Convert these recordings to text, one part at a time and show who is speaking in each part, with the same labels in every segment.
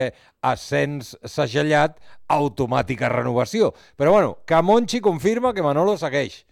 Speaker 1: ascens segellat, automàtica renovació. Però bueno, que Monchi confirma que Manolo segueix.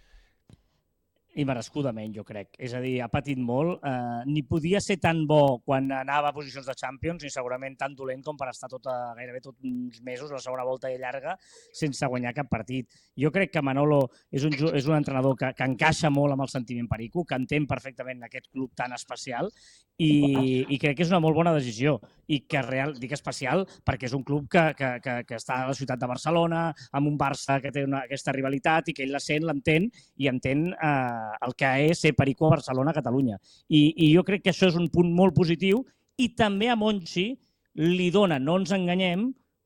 Speaker 2: I merescudament, jo crec. És a dir, ha patit molt. Ni podia ser tan bo quan anava a posicions de Champions, ni segurament tan dolent com per estar gairebé tots uns mesos, la segona volta i llarga, sense guanyar cap partit. Jo crec que Manolo és un entrenador que encaixa molt amb el sentiment perico, que entén perfectament aquest club tan especial i crec que és una molt bona decisió. I que dic especial perquè és un club que està a la ciutat de Barcelona, amb un Barça que té aquesta rivalitat i que ell la sent, l'entén i entén el que és ser perico a Barcelona, a Catalunya. I jo crec que això és un punt molt positiu i també a Monchi li dona, no ens enganyem,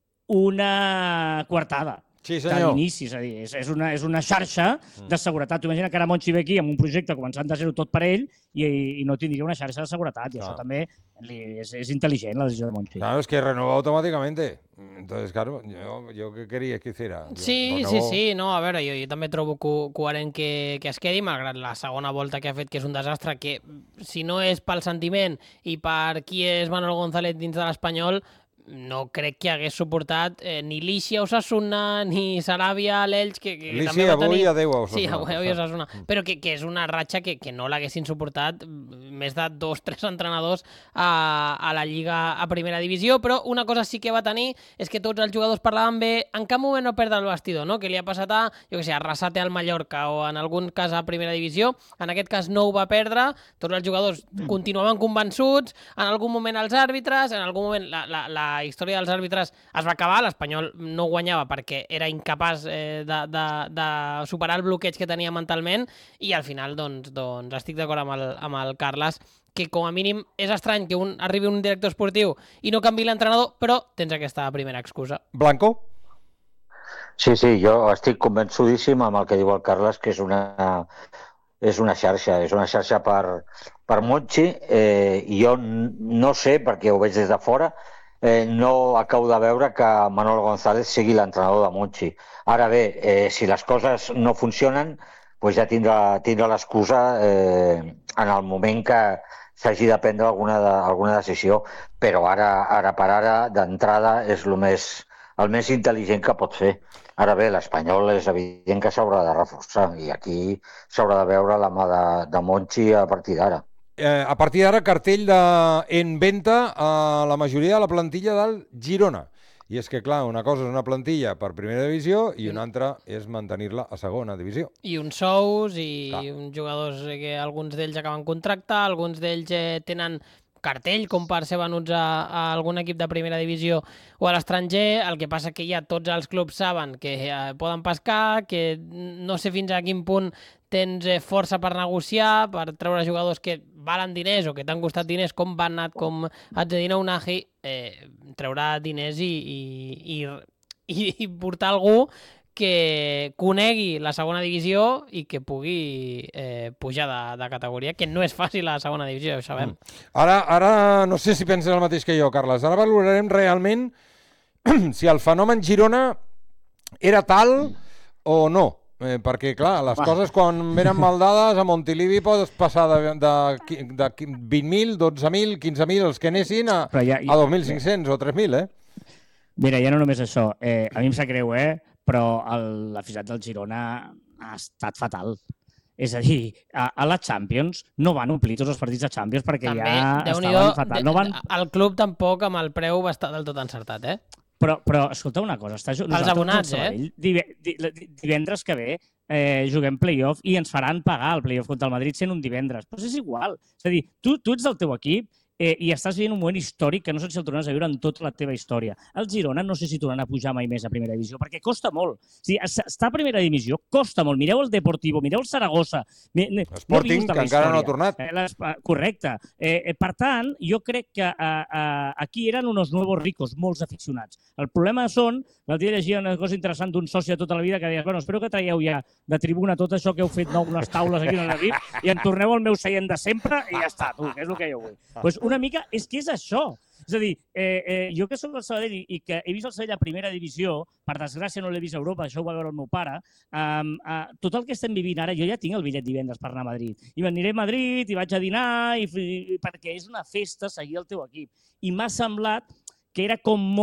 Speaker 2: una coartada.
Speaker 1: Sí, senyor.
Speaker 2: D'inici, és a dir, és una xarxa de seguretat. Tu imagina que ara Monchi ve aquí amb un projecte començant de zero tot per ell i no tindria una xarxa de seguretat. I això també és intel·ligent, la decisió de Monchi.
Speaker 1: Claro, es que renova automáticamente. Entonces, claro, yo ¿qué quería que hiciera?
Speaker 3: Sí, no, a veure, jo també trobo coherent que es quedi, malgrat la segona volta que ha fet, que és un desastre, que si no és pel sentiment i per qui és Manolo González dins de l'Espanyol, no crec que hagués suportat ni Lícia a Osasuna, ni Saràbia a l'Elx, que també va tenir...
Speaker 1: Lícia avui adeu a Osasuna.
Speaker 3: Sí, avui a Osasuna. Però que és una ratxa que no l'haguessin suportat més de 2 o 3 entrenadors a la Lliga a primera divisió, però una cosa sí que va tenir és que tots els jugadors parlaven bé, en cap moment no perdre el vestidor, no? Que li ha passat a Arrasate al Mallorca o en algun cas a primera divisió, en aquest cas no ho va perdre, tots els jugadors continuaven convençuts, en algun moment els àrbitres, en algun moment la història dels àrbitres es va acabar, l'Espanyol no guanyava perquè era incapaç de superar el bloqueig que tenia mentalment i al final doncs estic d'acord amb el Carles que com a mínim és estrany que arribi un director esportiu i no canvi l'entrenador, però tens aquesta primera excusa.
Speaker 1: Blanco?
Speaker 4: Sí, jo estic convençudíssim amb el que diu el Carles, que és una xarxa per Monchi, i jo no sé, perquè ho veig des de fora, no acabo de veure que Manolo González sigui l'entrenador de Monchi. Ara bé, si les coses no funcionen, doncs ja tindrà l'excusa en el moment que s'hagi de prendre alguna decisió, però ara per ara, d'entrada, és el més intel·ligent que pot fer. Ara bé, l'Espanyol és evident que s'haurà de reforçar i aquí s'haurà de veure la mà de Monchi a partir d'ara.
Speaker 1: A partir d'ara, cartell en venda a la majoria de la plantilla del Girona. I és que, clar, una cosa és una plantilla per primera divisió i una altra és mantenir-la a segona divisió.
Speaker 3: I uns sous i uns jugadors que alguns d'ells acaben contracte, alguns d'ells tenen cartell com per ser venuts a algun equip de primera divisió o a l'estranger. El que passa que ja tots els clubs saben que poden pescar, que no sé fins a quin punt tens força per negociar, per treure jugadors que valen diners o que t'han costat diners, com Van Nat, com Azzedine Ounahi, treure diners i portar algú que conegui la segona divisió i que pugui pujar de categoria, que no és fàcil a la segona divisió, ho sabem.
Speaker 1: Ara no sé si penses el mateix que jo, Carles. Ara valorarem realment si el fenomen Girona era tal o no. Perquè, clar, les coses quan venen mal dades a Montilivi pots passar de 20.000, 12.000, 15.000, els que anessin a 2.500 o 3.000,
Speaker 2: Mira, ja no només això. A mi em sap greu, però l'aficionat del Girona ha estat fatal. És a dir, a la Champions no van omplir tots els partits de Champions perquè també, ja estaven fatal.
Speaker 3: El club tampoc amb el preu va estar del tot encertat,
Speaker 2: Però escolta una cosa,
Speaker 3: els abonats,
Speaker 2: divendres que ve juguem play-off i ens faran pagar el play-off contra el Madrid sent un divendres. Però és igual. És a dir, tu ets del teu equip i estàs vivint un moment històric que no sé si el tornaràs a viure en tota la teva història. El Girona no sé si tornarà a pujar mai més a primera divisió, perquè costa molt. O sigui, estar a primera divisió costa molt. Mireu el Deportivo, mireu el Saragossa.
Speaker 1: Sporting, que encara no ha tornat.
Speaker 2: Correcte. Per tant, jo crec que aquí eren unos nuevos ricos, molts aficionats. El problema són, l'altre dia llegia una cosa interessant d'un soci de tota la vida que deia, bueno, espero que traieu ja de tribuna tot això que heu fet nou, unes taules aquí en l'equip i en torneu al meu seient de sempre i ja està, tu, que és el que jo vull. Doncs una mica és que és això. És a dir, jo que soc del Sabadell i que he vist el Sabadell a primera divisió, per desgràcia no l'he vist a Europa, això ho va veure el meu pare, tot el que estem vivint ara, jo ja tinc el bitllet divendres per anar a Madrid. I m'aniré a Madrid i vaig a dinar perquè és una festa seguir el teu equip. I m'ha semblat que era com